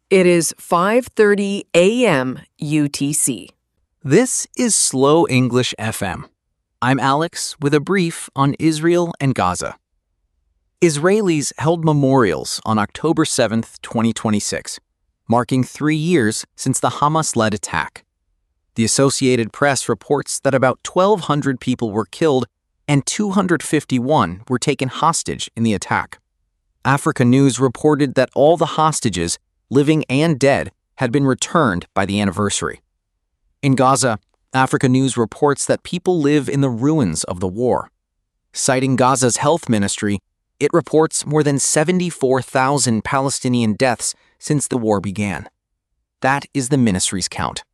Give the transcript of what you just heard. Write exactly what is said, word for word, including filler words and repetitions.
It is five thirty a m U T C. This is Slow English F M. I'm Alex with a brief on Israel and Gaza. Israelis held memorials on October seventh, twenty twenty-six, marking three years since the Hamas-led attack. The Associated Press reports that about twelve hundred people were killed and two hundred fifty-one were taken hostage in the attack. Africa News reported that all the hostages, living and dead, had been returned by the anniversary. In Gaza, Africa News reports that people live in the ruins of the war. Citing Gaza's health ministry, it reports more than seventy-four thousand Palestinian deaths since the war began. That is the ministry's count.